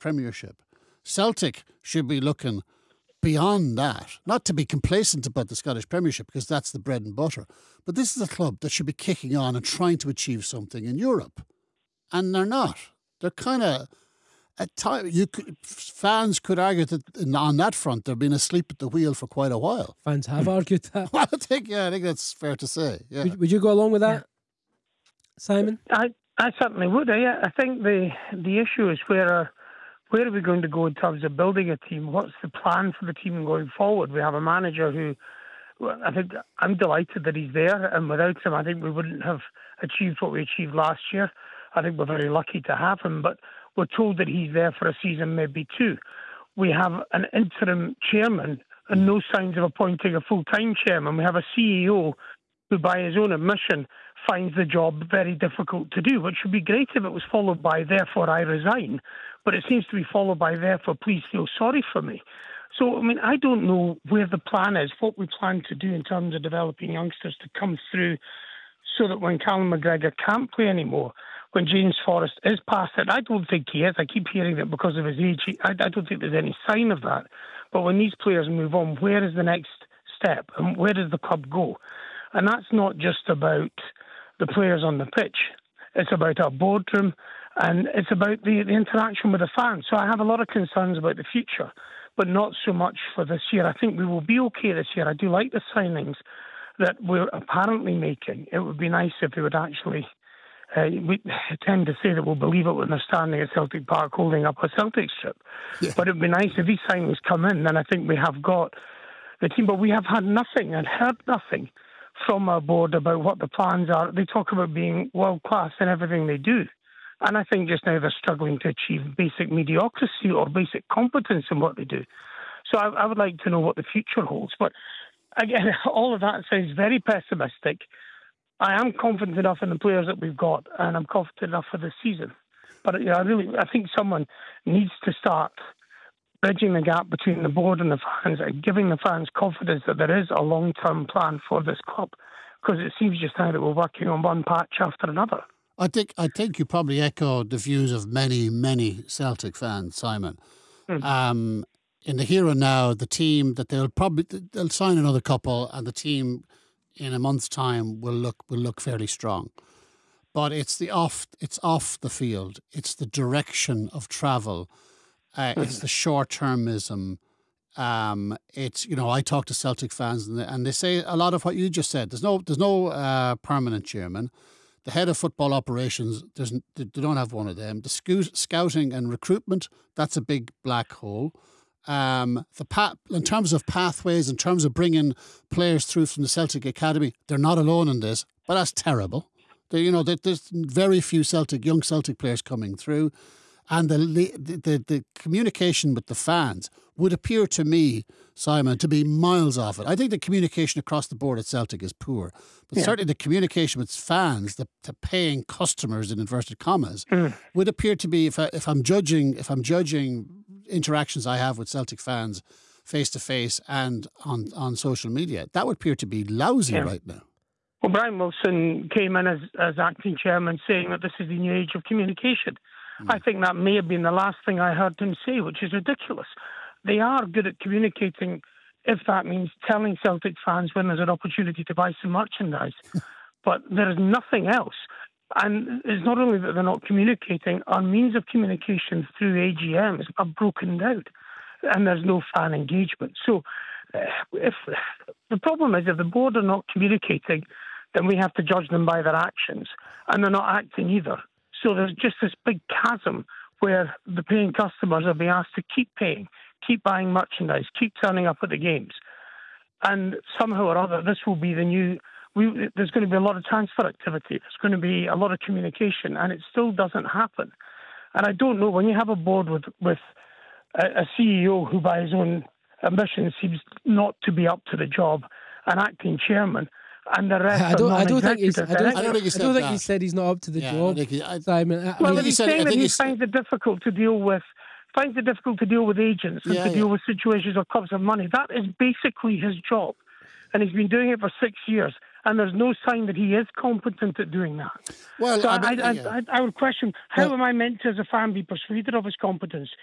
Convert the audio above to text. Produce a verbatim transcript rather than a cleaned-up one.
Premiership. Celtic should be looking beyond that, not to be complacent about the Scottish Premiership because that's the bread and butter, but this is a club that should be kicking on and trying to achieve something in Europe, and they're not. They're kind of at time. You could, fans could argue that on that front they've been asleep at the wheel for quite a while. Fans have argued that. Well, I think yeah, I think that's fair to say. Yeah. Would, would you go along with that, Simon? I I certainly would. I, I think the the issue is where. Uh, Where are we going to go in terms of building a team? What's the plan for the team going forward? We have a manager who, well, I think I'm delighted that he's there, and without him, I think we wouldn't have achieved what we achieved last year. I think we're very lucky to have him, but we're told that he's there for a season, maybe two. We have an interim chairman and no signs of appointing a full-time chairman. We have a C E O who, by his own admission, finds the job very difficult to do, which would be great if it was followed by, therefore, I resign. But it seems to be followed by, therefore, please feel sorry for me. So, I mean, I don't know where the plan is, what we plan to do in terms of developing youngsters to come through so that when Callum McGregor can't play anymore, when James Forrest is past it, I don't think he is. I keep hearing that because of his age. I, I don't think there's any sign of that. But when these players move on, where is the next step? And where does the club go? And that's not just about the players on the pitch. It's about our boardroom, and it's about the, the interaction with the fans. So I have a lot of concerns about the future, but not so much for this year. I think we will be okay this year. I do like the signings that we're apparently making. It would be nice if they would actually... Uh, we tend to say that we'll believe it when they're standing at Celtic Park holding up a Celtic strip. Yeah. But it would be nice if these signings come in, then I think we have got the team. But we have had nothing and heard nothing from our board about what the plans are. They talk about being world-class in everything they do. And I think just now they're struggling to achieve basic mediocrity or basic competence in what they do. So I, I would like to know what the future holds. But again, all of that sounds very pessimistic. I am confident enough in the players that we've got, and I'm confident enough for this season. But you know, I really, I think someone needs to start bridging the gap between the board and the fans and giving the fans confidence that there is a long-term plan for this club. Because it seems just now that we're working on one patch after another. I think I think you probably echoed the views of many, many Celtic fans, Simon. Mm. Um, in the here and now, the team that they'll probably they'll sign another couple, and the team in a month's time will look will look fairly strong. But it's the off it's off the field. It's the direction of travel. Uh, it's the short-termism. Um, it's you know I talk to Celtic fans and they, and they say a lot of what you just said. There's no there's no uh, permanent chairman. The head of football operations, there's they don't have one of them. The scout, scouting and recruitment, that's a big black hole. Um, the pa- in terms of pathways, in terms of bringing players through from the Celtic Academy, they're not alone in this, but that's terrible. They, you know, there's very few Celtic young Celtic players coming through, and the, the the the communication with the fans would appear to me, Simon, to be miles off it. I think the communication across the board at Celtic is poor, but yeah. certainly the communication with fans, the, the paying customers in inverted commas, mm. would appear to be, if I, if I'm judging, if I'm judging interactions I have with Celtic fans face to face and on on social media, that would appear to be lousy yeah. right now. Well, Brian Wilson came in as, as acting chairman saying that this is the new age of communication. Mm. I think that may have been the last thing I heard him say, which is ridiculous. They are good at communicating if that means telling Celtic fans when there's an opportunity to buy some merchandise. But there is nothing else. And it's not only that they're not communicating, our means of communication through A G Ms are broken down and there's no fan engagement. So uh, if the problem is if the board are not communicating, then we have to judge them by their actions. And they're not acting either. So there's just this big chasm where the paying customers are being asked to keep paying, keep buying merchandise, keep turning up at the games. And somehow or other, this will be the new... We, there's going to be a lot of transfer activity. There's going to be a lot of communication, and it still doesn't happen. And I don't know, when you have a board with, with a, a C E O who, by his own admission, seems not to be up to the job, an acting chairman, and the rest I don't, are I don't think he's. I don't, I don't think, he said, I don't think he said he's not up to the yeah, job. I he, I, Simon, I, well, I mean, if he's said, saying that he he's, finds it difficult to deal with, finds it difficult to deal with agents and yeah, to deal yeah. with situations of clubs of money. That is basically his job, and he's been doing it for six years. And there's no sign that he is competent at doing that. Well, so I, I, mean, I, yeah. I, I would question, how well, am I meant to, as a fan, be persuaded of his competence?